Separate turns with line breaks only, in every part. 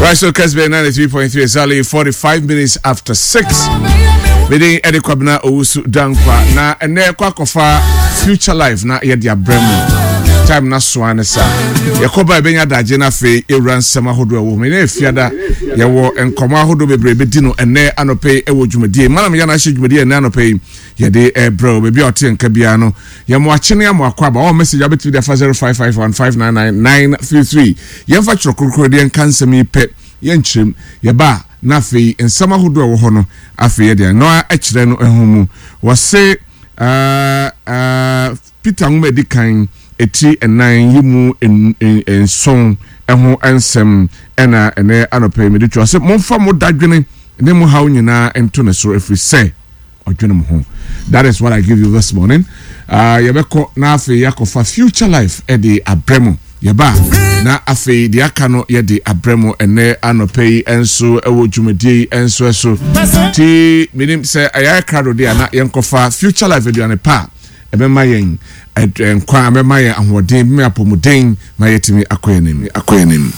Right, so Kesbe 93.3 is only 45 minutes after 6. Bidi Eddie Kwabna Owusu Dankwa na ene kwa kofa Future Life na ye dia bremu time na soanesa yakoba ebenya daje na fe ewran sama hodo wo me na efiada ye wo enkoma hodo bebrebe di no ene anope ewo dwumadie manam ya na hye dwumadie ene anope ye de bro bebi ote nka bia no ye mo akene am akwa ba o message abeti de 0551599933 ye mfa chirokokoro de nkansam yi pe ye nchirem ye ba na fe ensama hodo wo ho no afi ye de no akire no ehumu wo se Peter Ngumedikan eti enan yimu enson eho ensem ena ene anope me ditwa se momfa mo dadwene ne mo hawo nyina ento ne so every say odwene mo ho. That is what I give you this morning. Yebeko na afi yakofa Future Life edi abremo yeba na afi di aka no yedi abremo ene anope enso ewo dwumadi enso eso ti minim se aya krado dia na yenkofa Future Life edi anepa ebema yen enkwa amema yen ahoden me apomuden ma yetimi akoyenim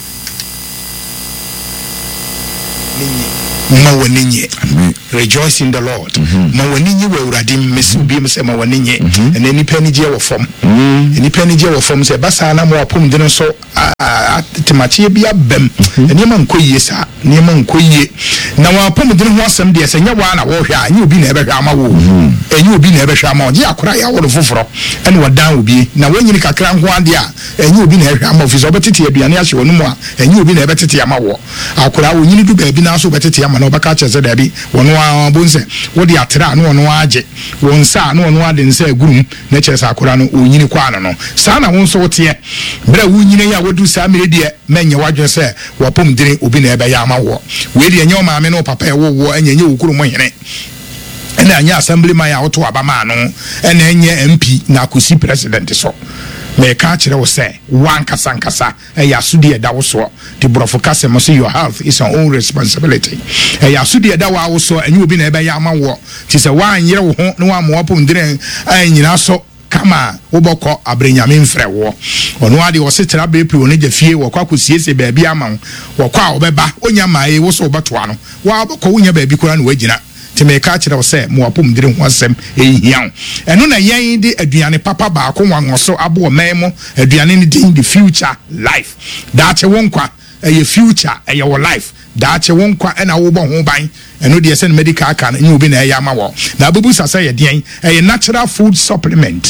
Mawaninye. Rejoice in the Lord. Mawaninye we uradi mesubi mse mawaninye. And any penny je wa form. Any penny je wa form se basa na mo apom de no so temachie bia bem. Niyema nkoyie sa. Niyema nkoyie. Na wa apom de no ho asem de se nya wa na wo hwa anyi obi na ebe hwa ama wo. Enyi obi na ebe hwa ama je akora ya wo foforo. Ene wadan obi. Na wanyini kakra ho ade a enyi obi na hwa ama ofisi obetete aduane ahye wonu mu a enyi obi na ebetete ama wo. Akora wonyini du ba bi na so betete ama na obaka cheze da bi wono abonse wodi atra no wono age wonsa no wono ade nsa agurum na chese akora no onyini kwa no sa na wonso wote bra wunyini ya wodu sa mere de menye wadwe se wopom dire obi na ebe ya ama wo we de enye o maame no papa e wo enye wokuru mo hene ena anya assemblyman ya woto abama no ena enye MP na akosi president so me ka kire wo say wan kasankasa ya sudi eda wo so the brofo kase mo say your health is your own responsibility ya sudi eda wo so enyi obi na ebe ya ama wo ti say wan yire wo ho na wa mo opom dire anyina so kama woboko abrenyame mfre wo ono ade wo setera bepi wo ne jafie wo kwa kosiese baabi ama wo kwa obeba onya mae wo so obeto ano wa boko wonya baabi kora na wagina me ka kire wo se mo apom dire ho asem ehia eno na yen de aduane papa ba ko wanwoso abo memo aduane ni the Future Life daache wonkwa eye future eye wo life daache wonkwa ena wo bo ho ban eno de ese medical kan nyi obi na eya ma wo na abubu sasa ye den eye natural food supplement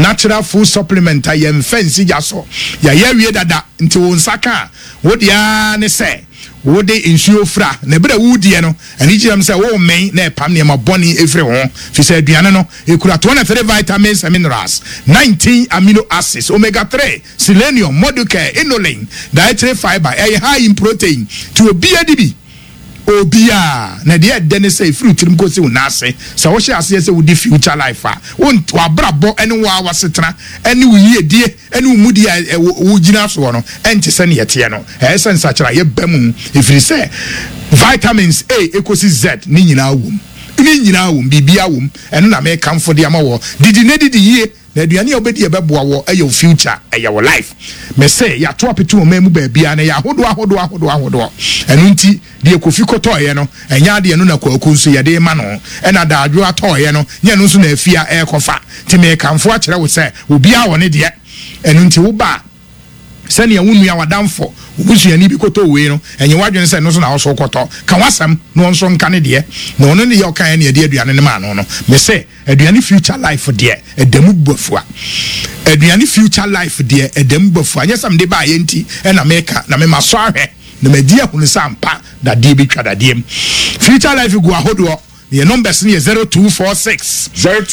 aye mfensi jaso ya wie dada nti wo nsaka wo dia ne se wo de insuo fra na bra wudie no ani giram say wo men na pam ne ma boni efre ho fi say aduane no ekura 23 vitamins and minerals 19 amino acids omega 3 selenium modular inulin dietary fiber high in protein to obiadibi obia na de den say fruit rim ko se unase sa wo hye ase se wo di Future Life a won wa brabo ene wa wasetena ene wo yiedie ene wo mudi wo gina so no ente se ne yete no esen sa kira ye bam ifiri se vitamins A ekosi Z ni nyina wom bibia wom ene na me kamfo de amawo didi yie na aduane obedi ebeboa wo eyo future eyo life me say ya to apetu o memu ba bia na ya hodo enu nti de ekofi kotoye no enya de enu na kwaku nso ye de ma no ena da adwo atoye no nye no nso na afia ekofa ti me kamfo a kire wo say obi a wo ne de enu nti wo ba sani ya wunu ya wadamfo ubusuani bi koto we no enye wadwen se no so na wo so koto ka wasam no nso nka ne de na ono ne ya kan ne de aduane ne ma no me se aduane Future Life de edemu bofua aduane Future Life de edemu bofua anya sam de ba ye nti na meka na me maso ahwe na media hunu sampa da de bi twa da de Future Life go ahodo your numbers is 0246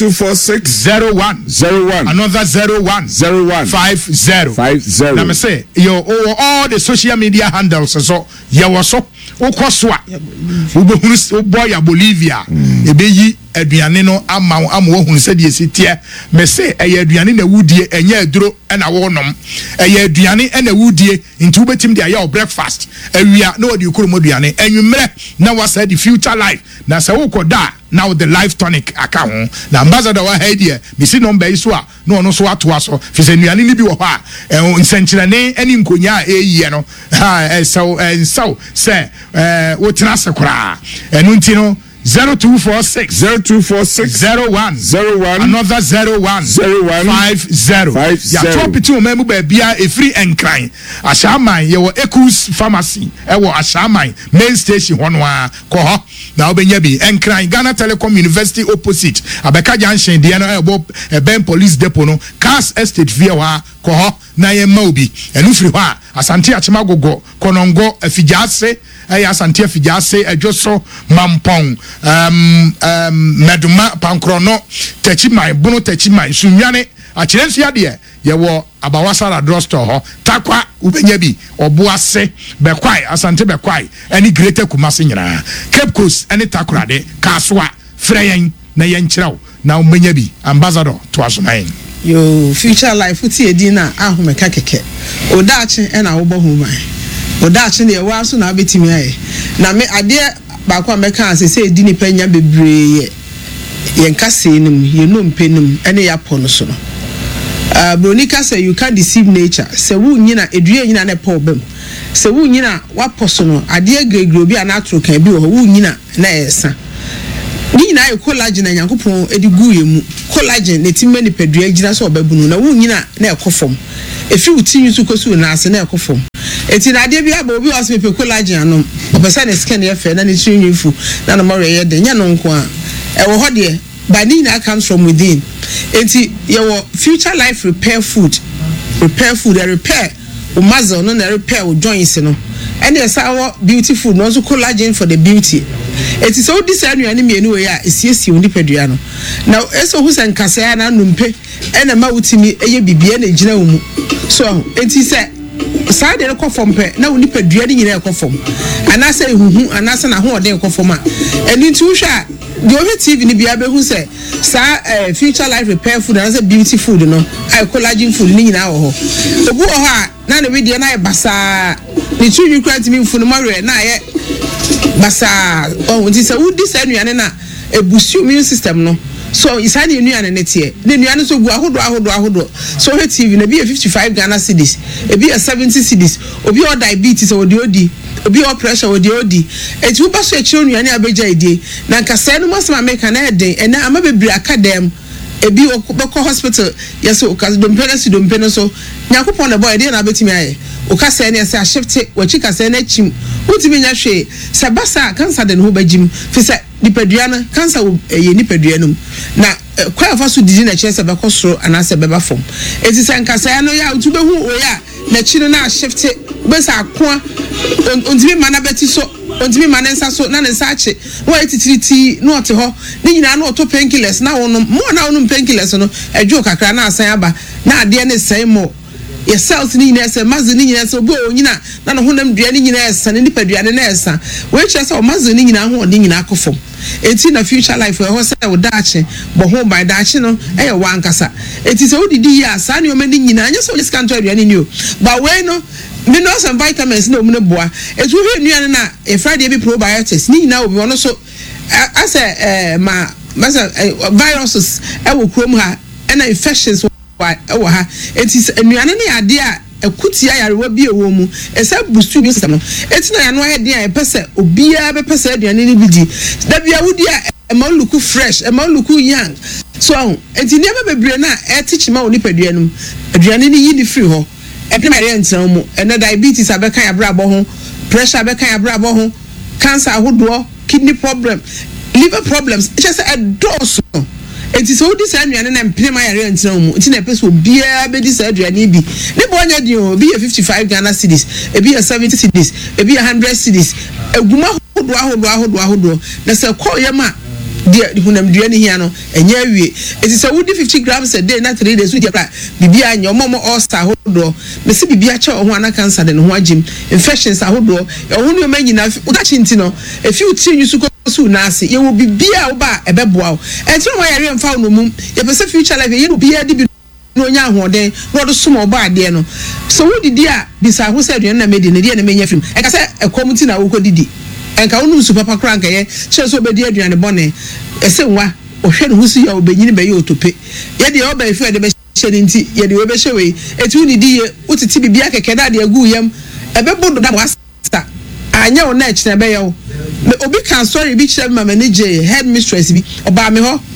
01 another 01 Let me say all the social media handles so you was so ukoswa uboya Bolivia ebeyi aduane no ama wo hunu se de sitie me say aduane na wudie enya aduro na wo nom aduane na wudie nti ubetim de aye breakfast awia na odi ukuru moduane enwumre na wasa the Future Life na se wo da now the life tonic aka ho na ambassador wa ha dia me si number iso a no ono so ato aso fi se nuane ni bi wo ha nsenkyerane ani nkonya eyiye no so say wo tena se kura enu nti no 0246 01 another 01 ya property o memu ba bia efri enkran ashaman ye wo Ekus pharmacy e wo ashaman main station hono a ko ho na obenya bi enkran Ghana Telecom University opposite abeka junction de no e bo Ben police depot no Cars Estate via wa ko ho na ye ma obi enu firi ho a Asante Achemagogo Konongo Afijase Asante Afijase Ejoso Mampong Meduma Pankrono Techimai Bono Techimai Sunyane Achirensu yade ye wo Abawasara drugstore ho takwa ubenya bi oboase bekwai Asante bekwai any greater Kumasi nyina Cape Coast any takrade kaswa freyen na yenkyiraw na ubenya bi ambassador to asomain
yo future life uti edina ahumeka keke odache na wo bohuman odache ne wa so na betimi aye na me ade ba kwa meka asese edini panya bebree yenkase nim yenompenim ene yapo no so no bronika say you can't deceive nature se wu nyina edue nyina na pa obam se wu nyina waposo no ade gregro bi anatro kan bi wo wu nyina na esa ni na collagen na yankopon edigu yemu collagen ne timme ni pedua gina so obabunu na wu nyina na ekofom efi utinyu su kosu na ase na ekofom eti na ade bia ba obi osmepe collagen anom obesa na scan ye fe na ni tinyu fu na no more ye de nya no nko a e wo ho de ba ni na comes from within eti your future life repair food repair o muscle no na repair o joints no and yes our beautiful no so collagen for the beauty it is so this anuane mienu we a esiesie oni padua no now eso hu sen kasa na numpe ena ma wutimi eye bibie na gina wo so enti se saa de ko fom pe na oni padua ni nyina ko fom anase ehuhu anase na ho ode ko fom a eni nti wo hwa the only TV ni bia be hu se saa future life repair food and beauty food no I collagen food ni nyina wo ho obu ho a na ne we de na e basa ni tu you grant me food no more na ye basa oh nti se wo dis anuane na ebusu immune system no so isani anuane ne tie ne anuane so gu ahodo so he TV na be 55 Ghana cedis e be 70 cedis obi o diabetes o de odi obi o pressure o de odi eti wo ba so ekiro anuane abeja edie na nkasa no masema make na eden ena ama bebri akadem ebi okọ hospital yeso dompe no so nyakopon na boy dey na betimi aye okasa ne se shift wachi kasa na chim utimi nya hwe se basa cancer de no bagim fi se nipadua na cancer ye nipadua no na kwa fa so didi na chese be kosoro anase be ba fom eti se nkasa no ya utu be hu o ya na chi no na shift be sa akoa ontimi mana beti so ontimi mana nsa so na nsa ache wo etitiriti no ote ho ni nyina na oto painkillers na wono mo na wono painkillers no adwo kakra na asan aba na ade ne sai mo ye cells ni nyina se mazi ni nyina se bo nyina na no honam dua ni nyina esa ni padua ne na esa we che se o mazi ni nyina ho ni nyina akofom eti na future life we ho se wo daache bo ho by daache no e wa nkasa eti se odidi ya sa ni o mani nyina anya se o just can't adua ni o ba we no minerals and vitamins na omune boa etu hwe nuane na e Friday bi probiotics ni nyina obi wono so ase viruses e wo krom ha na infections wo ha eti nuane ne ade a ekutia yarewa bi ewo mu esa boost immune system no eti na yano ayede a epese obia be pese aduane ni bidi da bia wudi a ema luku fresh ema luku young so eti ne be bebre na e teach ma oni paduanum aduane ni yi ni free ho epem ere ntan mu ena diabetes abeka ya brabo ho pressure abeka ya brabo ho cancer ahodo kidney problem liver problems just a dose enti so di sa anuane na mpem ayare ntan mu enti na pese obia be di sa aduane bi ne bo nya di o bi 55 Ghana cedis e bi 70 cedis e bi 100 cedis eguma ahodo na se koyema de hunam duane hia no enye awie enti se wudi 50 grams a day na 3 days wudi pra bibia anya omomo all star hodo me se bibia che ho ana cancer de no ho agim infections ahodo ho no manyina udachi nti no efi uti nyusu so na ase ye wo bibia wo ba ebeboa wo enti no yare mfa no mum ye pese future life ye no bia di bi no nya ahoden no do sumo ba ade no so wudi di a bisa ho se aduane na medi ne di na menya film e ka se ekomti na wo ko didi enka wonu su papa kra nka ye che so obedi aduane bone ese nwa ohwe ne husi ya obenyini be ye otope ye de oba efu de be hye nti ye de we be hye we etu ni di ye utiti bibia keke da de agu yam ebe bodo da wasta anya wo na ekina be ye wo obi kan sorry bi kire mama ne je head mistress bi oba me ho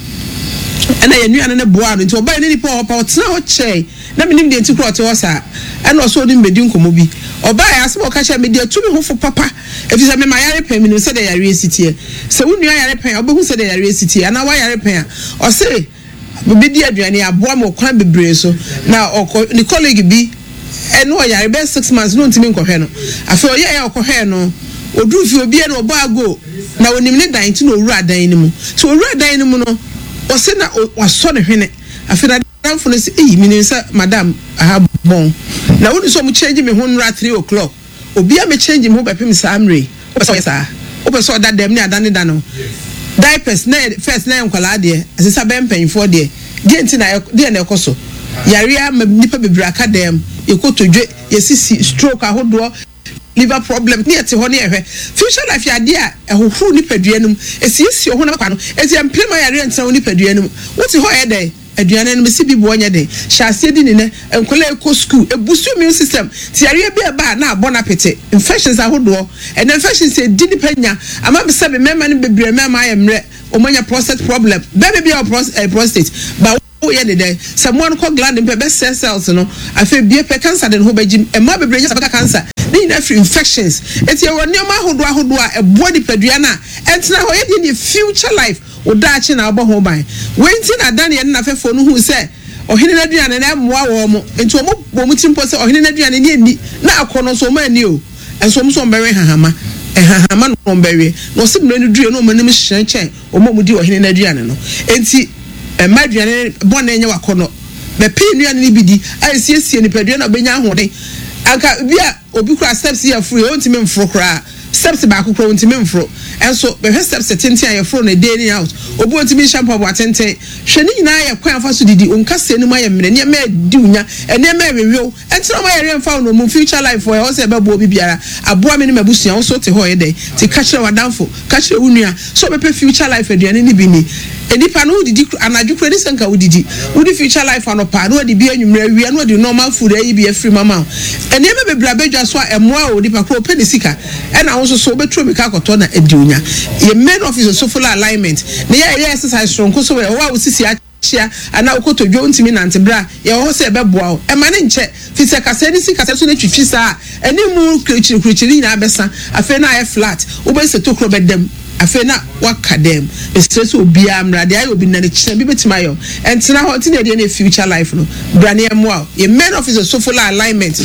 ena ye nuane ne boa no nti oba ne nipa opa otena ho che na menim de nti kro te ho sa ena so odi mbedi nkomo bi oba ya asebo ka che me de tumi ho fo papa efi se me ma yare pen mi no se de yare esitie se wo nua yare pen obehu se de yare esitie ana wa yare pen o se be di aduane aboa mo kwan bebre so na ni colleague bi eno yare be 6 months no ntimi nkohwe no afi o ye okohwe no odu fi obi na obo ago na onim ne dan ti no owura dan ni mu so owura dan ni mu no o se na waso ne hwene afi na dan fo no se minisa madam aha bon na woni so mu change me ho nra 3 o'clock obi a me change me ho bepem samre o so yesa o be so that dem ni adane da no diapers na first na enkwala de asesa be mpanfo de enti na de na ekoso yare am nipa bebra aka dem ekotodwe yesisi stroke ahodo liver problem ni ete ho ne ehwe future life ya de a ehohuru ni paduanum esisi ho na kwa no eti emprema yare enta ni paduanum woti ho ye de aduane no mesi bi bo onye de hyase di ni ne enkola eko school ebusu immune system ti yare bi eba na abona pete infections ahodo and infections e di ni panya ama be se be mema ni bebre mema ayemre omanya prostate problem baby be prostate ba ye de someone called gland in be cells no afa bi pe cancer den ho bagim e ma bebre nya sabaka cancer ni na free infections eti e woni ma ahodo a ebo di padua na entina ho ye di future life odachi na abo ho ban wenti na Daniel na fefo no hu se ohene na duane na moa wo mo enti wo mu timpo se ohene na duane ni ani na akono so ma ani o enso mo so mbewe hahama hahama no mbewe no se no due no manim hyen chen o mo mu di ohene na duane no enti ma duane bon na enye wakono be pe nuane ni bidi ai siesie ni padua na benya ahode anka bia obi kura steps here free o ntimi mfro kura steps ba akukro ntimi mfro enso be steps tenten aye fro na day out obi ntimi shampoo bo atenten hwe ni nyina aye kwan fa so didi onka se ni ma ye mene ne ma di unya ene ma wewe entira ma ye remfa no mu future life for o se be bo obi biara aboa me ni mabusia so te ho ye dey ti ka kire wadanfo ka kire unua so be pe future life aduane ni bi ni enipa no didi anaju kure ni senka udidi udi future life anopa no di bi anwumra wi no di normal food ayi bi free mama ene me bebra bedwa so emoa o di pa kro pe ni sika e na wo so betro me ka koto na edunya ye main office so full alignment ne ye exercise strong so we wa sisi achia ana ukotodwo ntimi na ntebra ye ho se beboa o e ma ne nche fise kase ni sika se so ne twitwi sa eni mu krichiri na abesa afa na ye flat wo be se tokro bedem afa na waka dem stress obi amra de ayo obi na ne kire bi betima yo entina ho tina de na future life no brane emoa ye main office so full alignment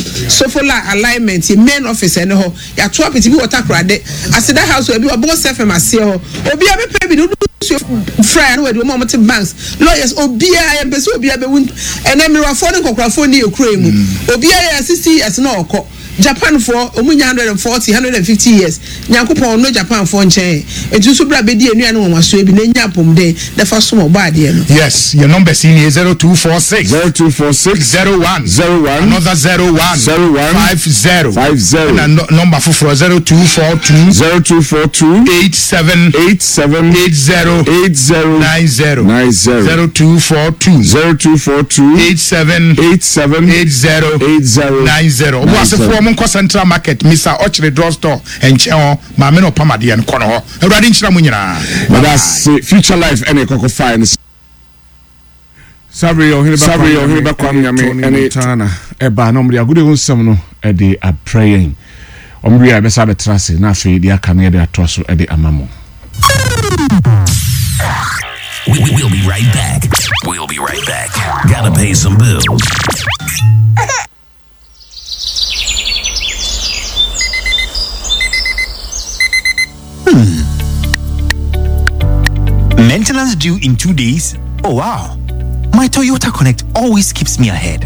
ye main office ene ho ya to apiti bi water krade asida house obi obo self masie ho obi abepe bi do fry no we do mo banks lawyers obi a empese obi abe won ene mi rafo ne kokkrafo ni ekuro emu obi a 60 years na okọ Japan for omunya 150 years nyankopon no Japan for nchen etu so bra be di enu anu won so ebi na nya pomden the first mo ba de no.
Yes, your number is 0246 01 another 01 and number for 0242 87 80 0242 87 80 what's the Central Market, Mr. Ochre Drugstore, and Chao, Mameno Pamadi and Kono, Radin Chramunina. But that's future life and a cocoa fines.
Sabri o hiba kwam nyame ene tana e ba no mria gude wonsam no e de a praying omria be sa betrase na afi de aka na de atoso e de amamo.
We'll be right back. Gotta pay some bills.
Maintenance due in 2 days? Oh wow. My Toyota Connect always keeps me ahead.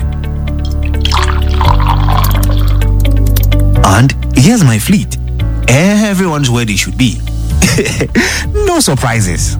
And here's my fleet. Everyone's where they should be. No surprises.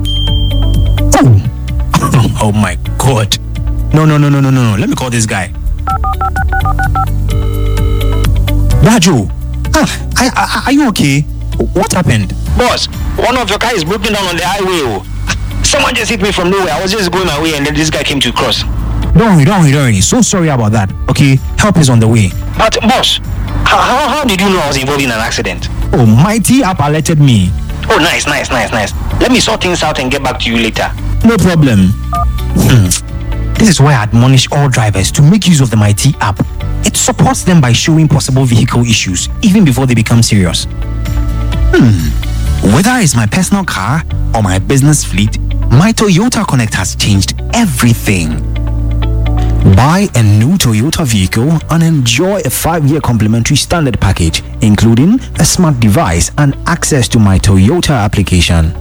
Oh my God. No. Let me call this guy. Raju, are you okay? What happened?
Boss, one of your cars is broken down on the highway. Someone just hit me from nowhere. I was just going my way and then this guy came to cross.
Don't worry. So sorry about that. Okay, help is on the way.
But boss, how did you know I was involved in an accident?
Oh, Mighty app alerted me.
Oh, nice. Let me sort things out and get back to you later.
No problem. This is why I admonish all drivers to make use of the Mighty app. It supports them by showing possible vehicle issues even before they become serious. Whether it's my personal car or my business fleet, my Toyota Connect has changed everything. Buy a new Toyota vehicle and enjoy a 5-year complimentary standard package, including a smart device and access to my Toyota application.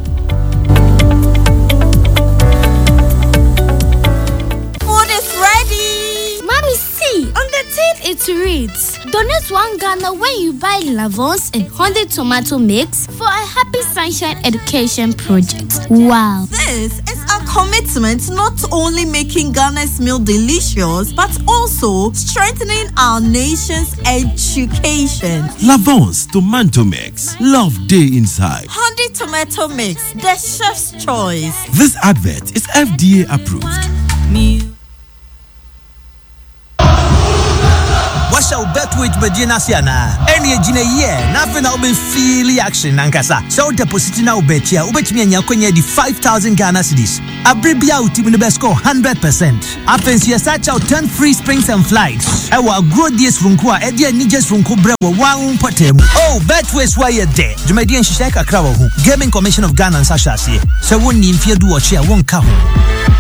Food is ready. Mommy, see, on the tin it reads, donate 1 Ghana when you buy Lavons and 100 tomato mix for a Happy Sunshine Education project. Wow.
This is a commitment not only making Ghana's meal delicious, but also strengthening our nation's education.
Lavons Tomato Mix. Love day inside.
100 tomato mix, the chef's choice.
This advert is FDA approved.
What's your bet with Medina Siana? Any Gina year, nothing I'll be feely action, Nankasa. So deposit now bet ya, ubet me and Yakonya the 5,000 Ghana cedis. Abribia uti in the best score 100%. After you search out 10 free springs and flights. I will grow this Runkua, Edia Nijas Runko Brewa, one potem. Oh, bet was why you're there. Jumedian Shaka Krawahu, Gaming Commission of Ghana and Sasha. So one in fear do what she won't come.